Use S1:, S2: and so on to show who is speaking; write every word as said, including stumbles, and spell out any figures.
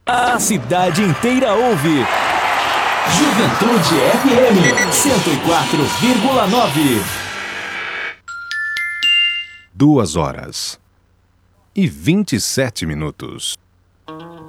S1: A cidade inteira ouve. Juventude F M cento e quatro vírgula nove.
S2: Duas horas e vinte e sete minutos.